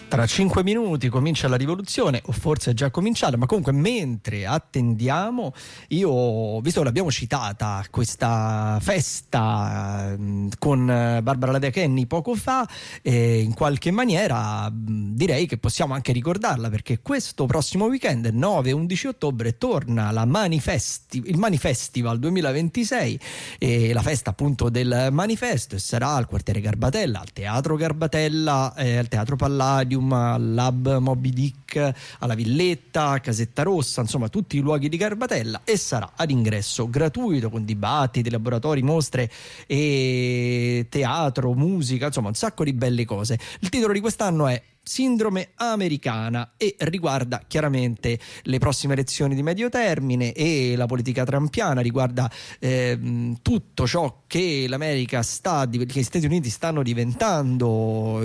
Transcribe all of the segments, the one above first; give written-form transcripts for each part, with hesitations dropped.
Tra 5 minuti comincia la rivoluzione, o forse è già cominciata, ma comunque mentre attendiamo, io, visto che l'abbiamo citata questa festa con Barbara Ladea Kenny poco fa, in qualche maniera direi che possiamo anche ricordarla, perché questo prossimo weekend, 9-11 ottobre, torna il Mani Festival 2026, la festa appunto del manifesto, e sarà al quartiere Garbatella, al Teatro Garbatella, al Teatro Palladium, al Lab Moby Dick, alla Villetta, Casetta Rossa, insomma tutti i luoghi di Garbatella, e sarà ad ingresso gratuito con dibattiti, laboratori, mostre e teatro, musica, insomma un sacco di belle cose. Il titolo di quest'anno è Sindrome americana e riguarda chiaramente le prossime elezioni di medio termine e la politica trumpiana, riguarda tutto ciò che l'America che gli Stati Uniti stanno diventando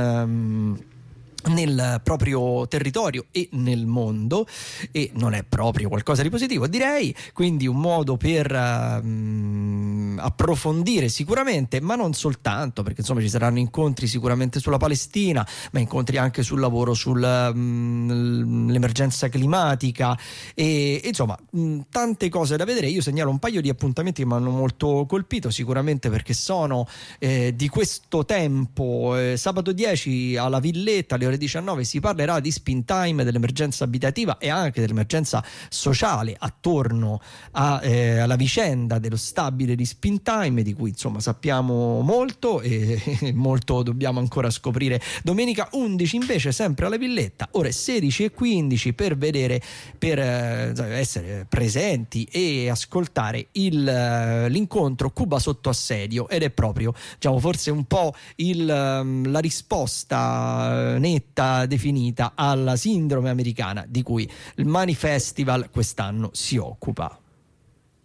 nel proprio territorio e nel mondo, e non è proprio qualcosa di positivo, direi, quindi un modo per approfondire sicuramente, ma non soltanto, perché insomma ci saranno incontri sicuramente sulla Palestina, ma incontri anche sul lavoro, sull'emergenza climatica e insomma tante cose da vedere. Io segnalo un paio di appuntamenti che mi hanno molto colpito, sicuramente perché sono di questo tempo. Sabato 10 alla Villetta alle ore 19 si parlerà di Spin Time, dell'emergenza abitativa e anche dell'emergenza sociale attorno alla vicenda dello stabile di Spin Time, di cui insomma sappiamo molto e molto dobbiamo ancora scoprire. Domenica 11 invece sempre alla Villetta, ore 16:15, per essere presenti e ascoltare l'incontro Cuba sotto assedio, ed è proprio, diciamo, forse un po' la risposta netta, definita alla sindrome americana di cui il Mani Festival quest'anno si occupa.